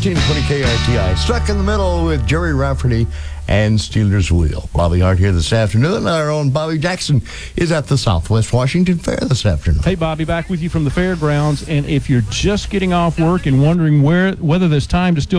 1420 KRTI. Stuck in the middle with Jerry Rafferty and Steelers Wheel. Bobby Hart here this afternoon. Our own Bobby Jackson is at the Southwest Washington Fair this afternoon. Hey, Bobby, back with you from the fairgrounds. And if you're just getting off work and wondering whether there's time to still